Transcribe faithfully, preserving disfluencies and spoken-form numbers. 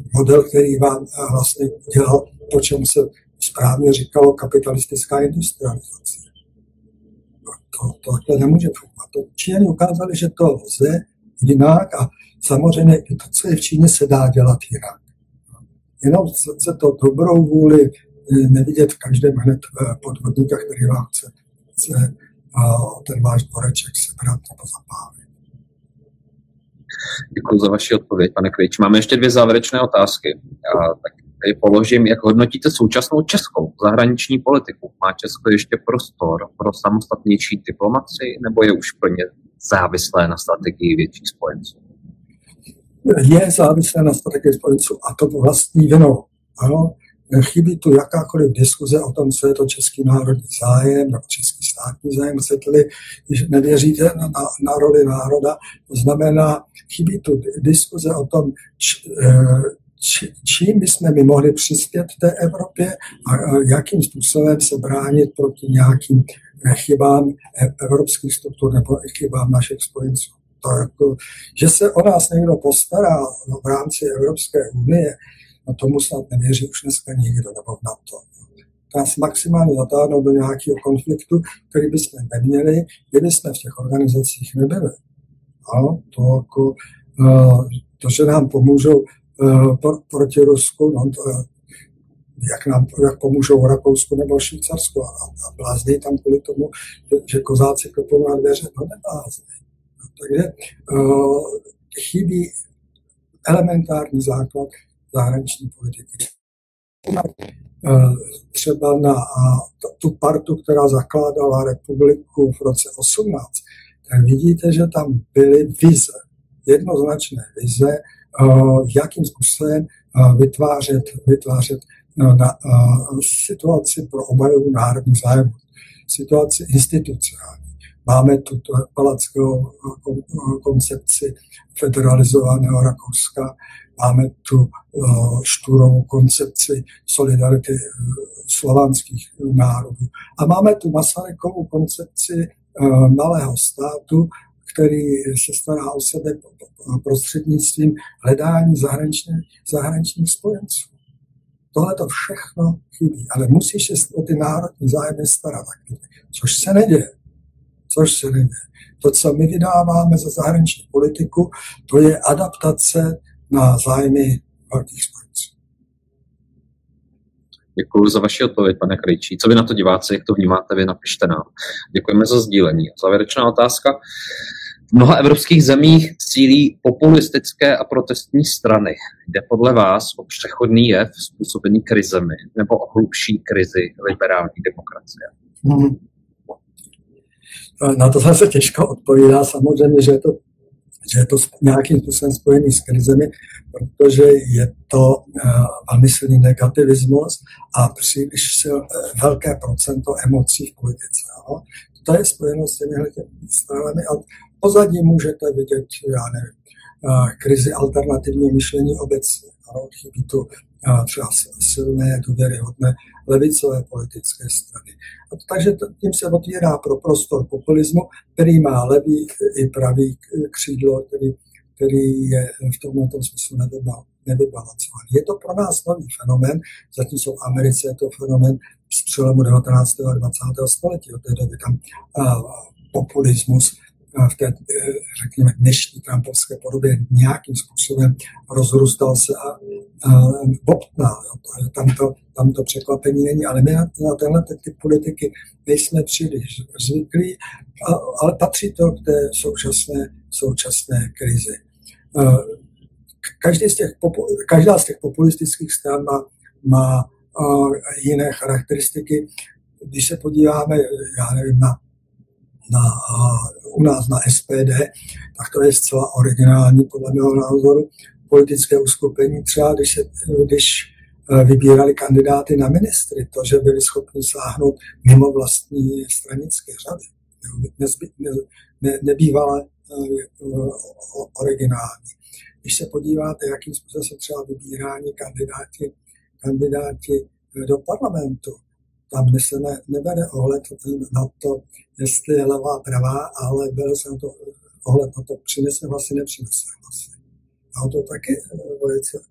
model, který vám vlastně dělal to, čemu se správně říkalo kapitalistická industrializace. To, to takhle nemůže fungovat. To Číňani ukázali, že to lze jinak a samozřejmě to, co je v Číně, se dá dělat jinak. Jenom se to dobrou vůli nevidět v každém hned podvodníka, který vám chce, chce ten váš dvoreček sebrat nebo zapálit. Děkuji za vaši odpověď, pane Krejčí. Máme ještě dvě závěrečné otázky. Já tak tady položím, jak hodnotíte současnou českou zahraniční politiku? Má Česko ještě prostor pro samostatnější diplomacii, nebo je už plně závislé na strategii větších spojenců? Je závislé na strategii spojenců a to vlastní vinou. Ano, chybí tu jakákoliv diskuze o tom, co je to český národní zájem nebo český státní zájem. Chcete-li, když nevěříte na, na, na roli národa, to znamená, chybí tu diskuze o tom, č, č, čím bychom my mohli přispět té Evropě a jakým způsobem se bránit proti nějakým chybám evropských struktur nebo chybám našich spojenců. To jako, že se o nás někdo postará v rámci Evropské unie, no tomu snad nevěří už dneska nikdo, nebo v NATO. Nás maximálně zatáhnout do nějakého konfliktu, který bychom neměli, kdyby jsme v těch organizacích nebyli. No, to, jako, to, že nám pomůžou proti Rusku, no, to, jak nám jak pomůžou Rakousku nebo Švýcarsku a, a blázní tam kvůli tomu, že, že kozáci klopou na dveře, to neblázní. No, takže uh, chybí elementární základ zahraniční politiky. Třeba na tu partu, která zakládala republiku v roce osmnáct, tak vidíte, že tam byly vize, jednoznačné vize, jakým způsobem vytvářet, vytvářet na situaci pro obhajobu národních zájmů, situaci institucionální. Máme tu palackého koncepci federalizovaného Rakouska, máme tu Štúrovou koncepci solidarity slovanských národů. A máme tu Masarykovu koncepci malého státu, který se stará o sebe prostřednictvím hledání zahraničních, zahraničních spojenců. Tohle to všechno chybí, ale musíš se o ty národní zájmy starat, což se neděje. Což se neděje. To, co my vydáváme za zahraniční politiku, to je adaptace na zájmy velkých spojenců. Děkuji za vaši odpověď, pane Krejčí. Co vy na to diváci, jak to vnímáte, vy napište nám. Děkujeme za sdílení. Závěrečná otázka. V mnoha evropských zemích sílí populistické a protestní strany. Jde podle vás o přechodný jev způsobený krizemi nebo o hlubší krizi liberální demokracie? Hmm. Na to zase těžko odpovídá. Samozřejmě, že je to, že je to nějakým způsobem spojený s krizemi, protože je to uh, velmi silný negativismus a příliš sil, velké procento emocí v politice. No? To je spojeno s těmi stranami a pozadí můžete vidět, já nevím, uh, krizi alternativního myšlení obecně. No? Chybí tu uh, třeba silné, důvěryhodné levicové politické strany. A takže tím se otvírá pro prostor populismu, který má levý i pravý křídlo, který, který je v tomto smyslu nevybalancovaný. Je to pro nás nový fenomén, zatímco v Americe je to fenomén z přelomu devatenáctého a dvacátého století. Od té doby tam a, populismus v té, řekněme, dnešní trumpovské podobě nějakým způsobem rozrůstal se a, a bobtnal. Tam to, tam to překvapení není, ale my na, na tenhle typ politiky nejsme příliš zvyklí, a, ale patří to k té současné, současné krizi. Každý z těch, každá z těch populistických stran má, má jiné charakteristiky. Když se podíváme, já nevím, na Na, u nás na S P D, tak to je zcela originální podle mého názoru politické uskupení. Třeba když, se, když vybírali kandidáty na ministry, to, že byli schopni sáhnout mimo vlastní stranické řady, nezby, ne, ne, nebývalé originální. Když se podíváte, jakým způsobem se třeba vybírání kandidáti, kandidáti do parlamentu, tam se ne, nebere ohled na to, jestli je levá, pravá, ale bere se na to ohled na to, přinese hlasy, nepřinese hlasy. A to taky velice,